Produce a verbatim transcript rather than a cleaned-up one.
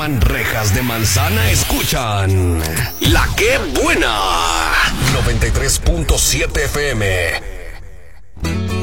llaman rejas de manzana escuchan La Qué Buena noventa y tres punto siete F M.